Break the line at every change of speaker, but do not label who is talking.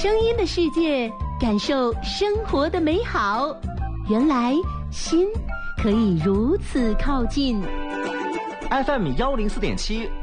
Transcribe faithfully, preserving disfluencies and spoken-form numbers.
声音的世界，感受生活的美好。原来心可以如此靠近。
F M 幺零四点七